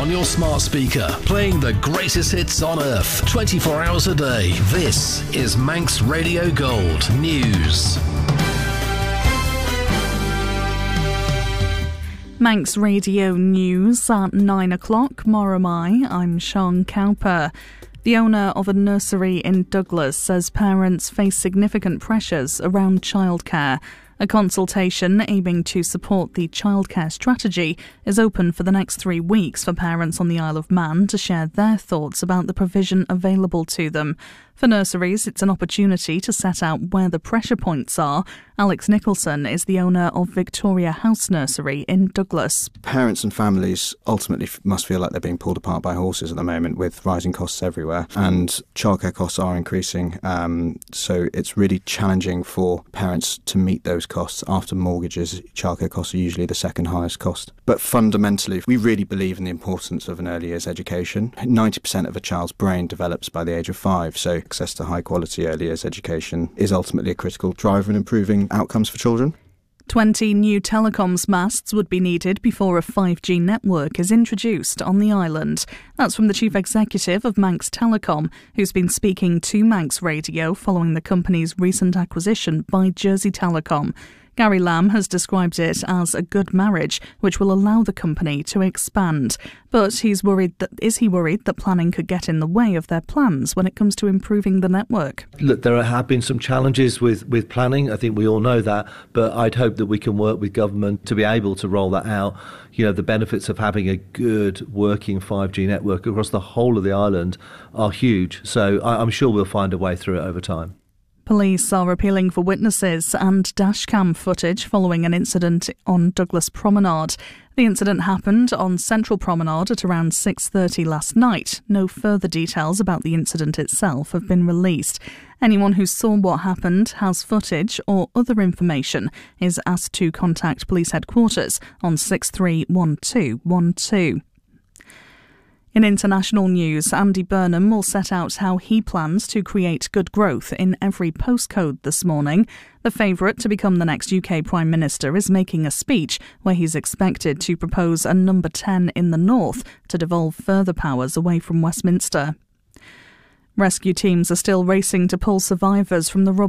on your smart speaker, playing the greatest hits on earth, 24 hours a day. This is Manx Radio Gold News. Manx Radio News at 9 o'clock. Moromai, I'm Sean Cowper. The owner of a nursery in Douglas says parents face significant pressures around childcare. A consultation aiming to support the childcare strategy is open for the next 3 weeks for parents on the Isle of Man to share their thoughts about the provision available to them. For nurseries, it's an opportunity to set out where the pressure points are. Alex Nicholson is the owner of Victoria House Nursery in Douglas. Parents and families ultimately must feel like they're being pulled apart by horses at the moment with rising costs everywhere, and childcare costs are increasing. So it's really challenging for parents to meet those costs. After mortgages, childcare costs are usually the second highest cost. But fundamentally, we really believe in the importance of an early years education. 90% of a child's brain develops by the age of 5, so access to high-quality early years education is ultimately a critical driver in improving outcomes for children. 20 new telecoms masts would be needed before a 5G network is introduced on the island. That's from the chief executive of Manx Telecom, who's been speaking to Manx Radio following the company's recent acquisition by Jersey Telecom. Gary Lamb has described it as a good marriage, which will allow the company to expand. But is he worried that planning could get in the way of their plans when it comes to improving the network? Look, there have been some challenges with planning. I think we all know that. But I'd hope that we can work with government to be able to roll that out. You know, the benefits of having a good working 5G network across the whole of the island are huge. So I'm sure we'll find a way through it over time. Police are appealing for witnesses and dashcam footage following an incident on Douglas Promenade. The incident happened on Central Promenade at around 6:30 last night. No further details about the incident itself have been released. Anyone who saw what happened, has footage or other information, is asked to contact police headquarters on 631212. In international news, Andy Burnham will set out how he plans to create good growth in every postcode this morning. The favourite to become the next UK Prime Minister is making a speech where he's expected to propose a number 10 in the north to devolve further powers away from Westminster. Rescue teams are still racing to pull survivors from the